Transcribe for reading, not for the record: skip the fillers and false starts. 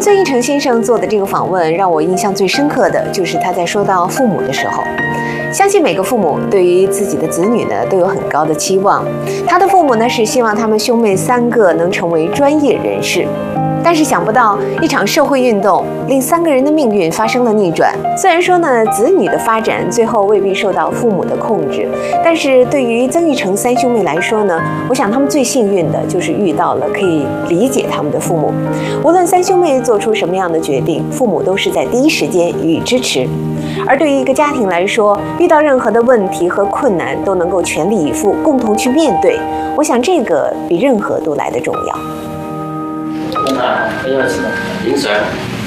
孙艺成先生做的这个访问，让我印象最深刻的就是他在说到父母的时候。相信每个父母对于自己的子女呢都有很高的期望。他的父母呢是希望他们兄妹3个能成为专业人士，但是想不到一场社会运动令3个人的命运发生了逆转。虽然说呢子女的发展最后未必受到父母的控制，但是对于曾玉成3兄妹来说呢，我想他们最幸运的就是遇到了可以理解他们的父母。无论3兄妹做出什么样的决定，父母都是在第一时间予以支持。而对于一个家庭来说，遇到任何的问题和困难都能够全力以赴，共同去面对，我想这个比任何都来得重要。 影相。